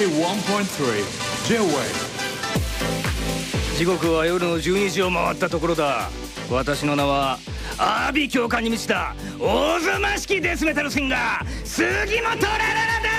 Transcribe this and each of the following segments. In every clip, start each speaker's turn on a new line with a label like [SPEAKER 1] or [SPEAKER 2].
[SPEAKER 1] 81.3 J-Wave。
[SPEAKER 2] 時刻は夜の12時を回ったところだ。私の名は阿鼻教官に満ちた大ぞましきデスメタルシンガー杉本ラララだ。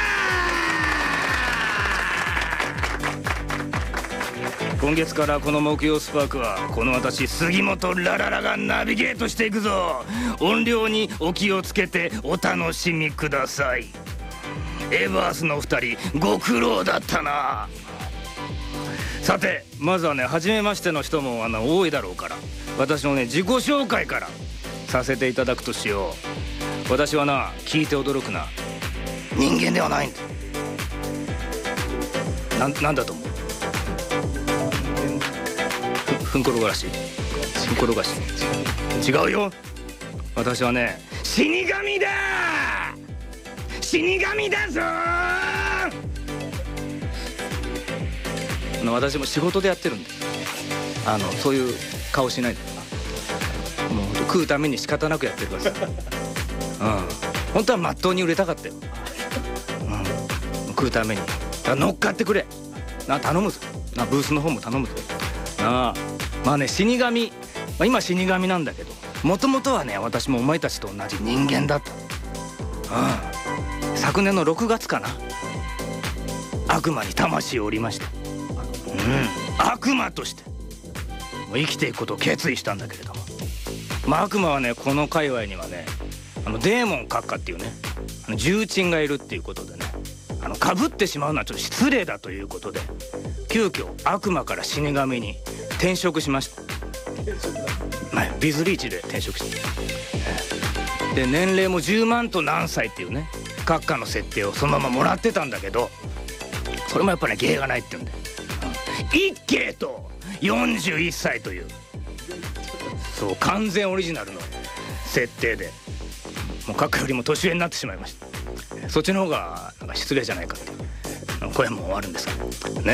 [SPEAKER 2] 今月からこの木曜スパークはこの私杉本ラララがナビゲートしていくぞ。音量にお気をつけてお楽しみください。エバースの2人ご苦労だったな。さてまずはね、初めましての人も多いだろうから、私のね自己紹介からさせていただくとしよう。私はな、聞いて驚くな、人間ではないんだ。なんだと思う？ふんころがし、ふんころがし。違うよ。私はね、死神だ。死神だぞ。私も仕事でやってるんで、そういう顔しないで、もう食うために仕方なくやってるからさ。本当はまっとうに売れたかったよ。食うために乗っかってくれな、頼むぞな、ブースの方も頼むぞな。まあね、死神、今死神なんだけど、もともとはね、私もお前たちと同じ人間だった。昨年の6月かな、悪魔に魂を売りました。悪魔として生きていくことを決意したんだけれども、悪魔はね、この界隈にはね、デーモン閣下っていうね、重鎮がいるっていうことでね、かぶってしまうのはちょっと失礼だということで、急遽悪魔から死神に転職しました。ビズリーチで転職して、で年齢も10万と何歳っていうね、閣下の設定をそのままもらってたんだけど、それもやっぱね、芸がないっていうんで、一慶と41歳という、そう完全オリジナルの設定で、もう閣下よりも年上になってしまいました。そっちの方がなんか失礼じゃないかっていう声もあるんですけどね。